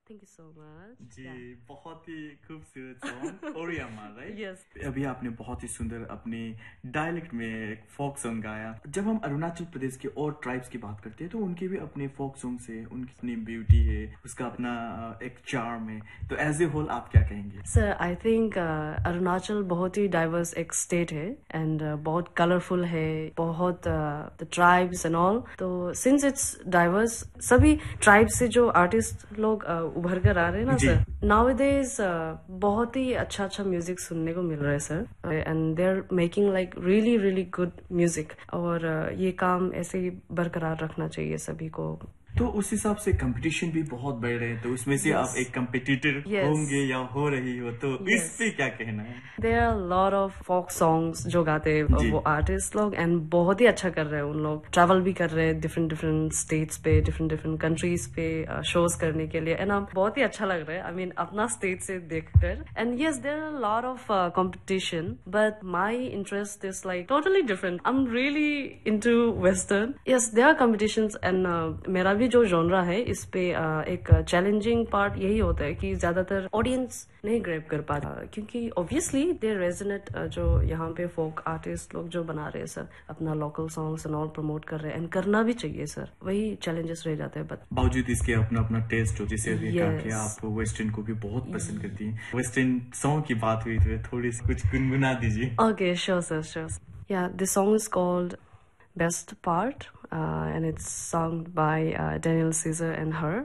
Thank you so much. Ji Yeah. बहुत ही खूबसूरत song ओरियामा right. Yes. अभी आपने बहुत ही सुंदर अपने डायलेक्ट में एक फोक सॉन्ग गाया। जब हम अरुणाचल प्रदेश के और ट्राइब्स की बात करते हैं तो उनके भी अपने फोक सॉन्ग्स है, उनकी अपनी ब्यूटी है, उसका अपना एक चार्म है। तो एज ए होल आप क्या कहेंगे? Sir, I think अरुणाचल बहुत ही डाइवर्स एक स्टेट है एंड बहुत कलरफुल है, बहुत द ट्राइब्स एंड ऑल। तो सिंस इट्स डाइवर्स, सभी ट्राइब्स से जो आर्टिस्ट लोग उभर कर आ रहे हैं ना जी। सर, नाउअडेज बहुत ही अच्छा अच्छा म्यूजिक सुनने को मिल रहा है sir, and they are making like really really good music. और ये काम ऐसे ही बरकरार रखना चाहिए सभी को। तो उस हिसाब से कंपटीशन भी बहुत बढ़ रहे हैं, तो उसमें से आप एक कंपटीटर होंगे या हो रही हो, तो इस पे क्या कहना है? There are lot of folk songs जो गाते हैं वो आर्टिस्ट लोग, एंड बहुत ही अच्छा कर रहे हैं। उन लोग ट्रैवल भी कर रहे हैं डिफरेंट डिफरेंट स्टेट्स पे, डिफरेंट डिफरेंट कंट्रीज पे शोज करने के लिए, एंड बहुत ही अच्छा लग रहा है। आई मीन अपना स्टेट से देखकर। And yes, there are lot of competition, but my interest is like totally different. I am really into western. Yes, there are competitions, and मेरा भी जो जॉनरा है इस पे एक चैलेंजिंग पार्ट यही होता है कि ज्यादातर ऑडियंस नहीं ग्रैब कर पाता, क्योंकि ऑब्वियसली दे रेजोनेट जो यहाँ पे फोक आर्टिस्ट लोग जो बना रहे हैं सर, अपना local songs and all promote कर रहे हैं, एंड करना भी चाहिए सर। वही चैलेंजेस रह जाते हैं। बट बावजूद इसके अपना अपना टेस्ट हो, जैसे अभी कहा कि आप वेस्टर्न को भी बहुत पसंद करती हैं। वेस्टर्न सॉन्ग की बात हुई तो थोड़ी सी कुछ गुनगुना दीजिए। Okay, sure sir, sure. या, this song is called Best Part, and it's sung by Daniel Caesar and her.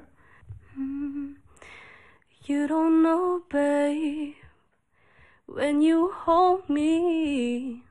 You don't know, babe, when you hold me,